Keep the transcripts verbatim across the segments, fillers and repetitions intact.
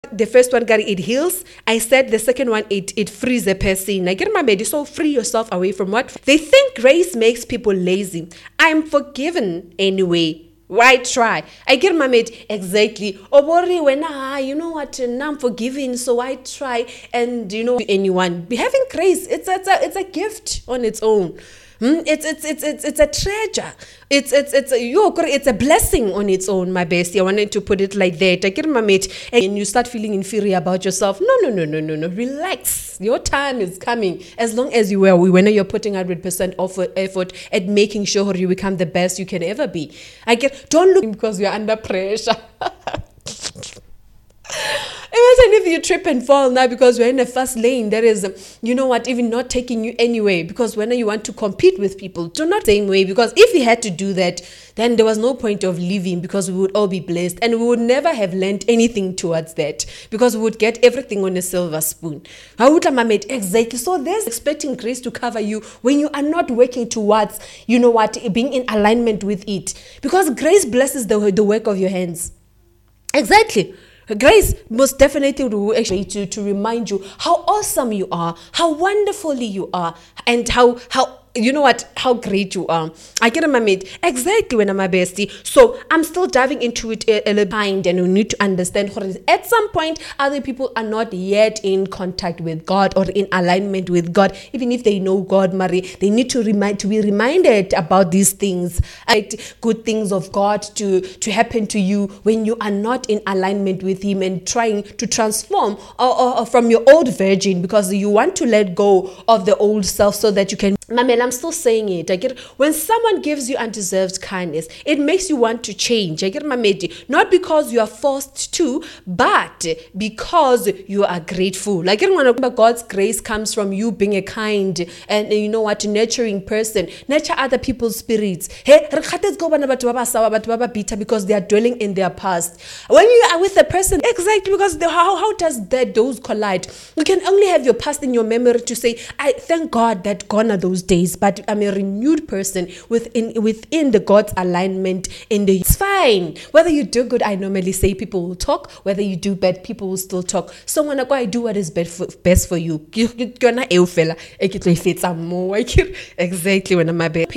The first one, Gary, it heals. I said the second one, it it frees a person. I get my baby. So free yourself away from what? They think grace makes people lazy. I'm forgiven anyway. Why try? I get my mate exactly. Oh, worry when ah, you know what? Now I'm forgiven, so I try. And you know, anyone be having grace. It's it's a it's a gift on its own. Hmm? It's it's it's it's it's a treasure. It's it's it's a, yo, it's a blessing on its own, my bestie. I wanted to put it like that. I get my mate, and you start feeling inferior about yourself. No, no, no, no, no, no. Relax. Your time is coming. As long as you are, when you're putting one hundred percent effort, effort at making sure you become the best you can ever be. I get. Don't look because you're under pressure. Imagine if you trip and fall now because you're in the first lane. That is, you know what, even not taking you anyway. Because when you want to compete with people, do not the same way. Because if we had to do that, then there was no point of living because we would all be blessed. And we would never have learned anything towards that. Because we would get everything on a silver spoon. Exactly. So there's expecting grace to cover you when you are not working towards, you know what, being in alignment with it. Because grace blesses the, the work of your hands. Exactly. Grace most definitely will actually to, to remind you how awesome you are, how wonderfully you are, and how how you know what, how great you are. I get my mate exactly when I'm my bestie. So I'm still diving into it a, a little behind, and we need to understand at some point other people are not yet in contact with God or in alignment with God. Even if they know God, Marie, they need to remind to be reminded about these things, good things of God to to happen to you when you are not in alignment with Him and trying to transform or, or, or from your old virgin, because you want to let go of the old self so that you can. Mamel, I'm still saying it. I get when someone gives you undeserved kindness, it makes you want to change. I get my mate, not because you are forced to, but because you are grateful. Like when God's grace comes from you being a kind and you know what, nurturing person, nurture other people's spirits. Hey, because they are dwelling in their past. When you are with a person, exactly, because the, how how does that those collide? You can only have your past in your memory to say, I thank God that gone are those days, but I'm a renewed person within within the God's alignment in the it's fine. Whether you do good, I normally say people will talk. Whether you do bad, people will still talk. So when I go, I do what is best for, best for you. Exactly when I'm my bed.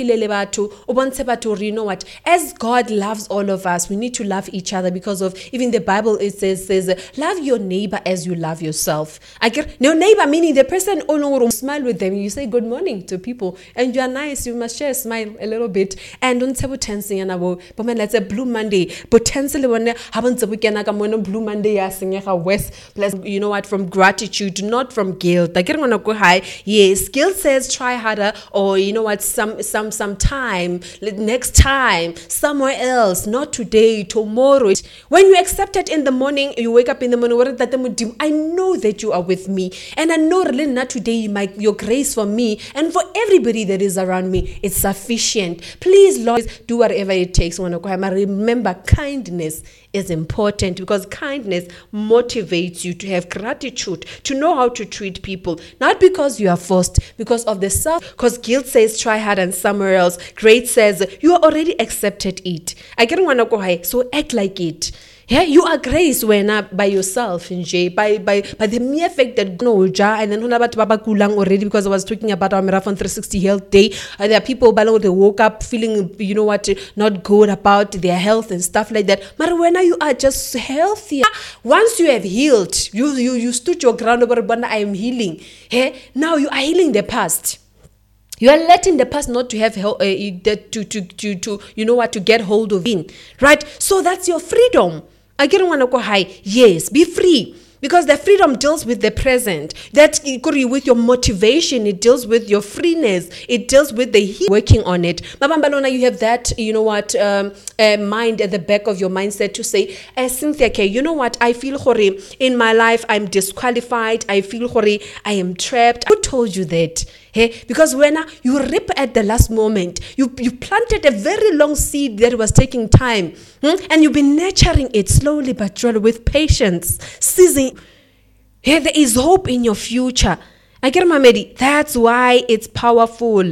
You know what? As God loves all of us, we need to love each other, because of even the Bible it says says love your neighbor as you love yourself. I get no neighbor meaning the person oh smile with them. You say good morning to people and you are nice, you must share a smile a little bit, and don't say tense and abo but man let's a blue Monday potentially when haven't the weekend like a blue Monday ya singeka west plus you know what, from gratitude, not from guilt. I get wanna go high. Yes, guilt says try harder, or you know what, some some some time next time somewhere else, not today, tomorrow. When you accept it in the morning, you wake up in the morning, I know that you are with me, and I know really not today my your grace for me and for everybody that is around me, it's sufficient. Please, Lord, do whatever it takes. Remember, kindness is important, because kindness motivates you to have gratitude, to know how to treat people, not because you are forced, because of the self, because guilt says try hard and somewhere else. Grace says you are already accepted it. I don't want to go high, so act like it. Yeah, you are grace when up by yourself, nje, by by by the mere fact that no ja and then about baba kulang already, because I was talking about our Marathon three sixty health day. Uh, there are people who they woke up feeling, you know what, not good about their health and stuff like that. But when you are just healthy, once you have healed, you you you stood your ground over, but I am healing. Hey, now you are healing the past. You are letting the past not to have uh, to, to to to you know what, to get hold of in, right? So that's your freedom. I don't want to go high. Yes, be free. Because the freedom deals with the present. That with your motivation, it deals with your freeness. It deals with the he- working on it. Babambalona, you have that, you know what, um, uh, mind at the back of your mindset to say, eh, Cynthia, okay, you know what, I feel hori in my life, I'm disqualified. I feel hori, I am trapped. Who told you that? Hey, because when uh, you rip at the last moment, you, you planted a very long seed that was taking time, hmm? And you've been nurturing it slowly but surely with patience, seizing. Hey, there is hope in your future. I get my medi. That's why it's powerful.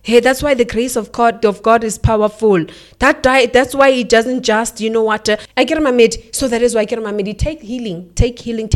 Hey, that's why the grace of God of God is powerful. That diet, that's why it doesn't just, you know what, uh, I get my med. So that is why I get my med. Take healing, take healing.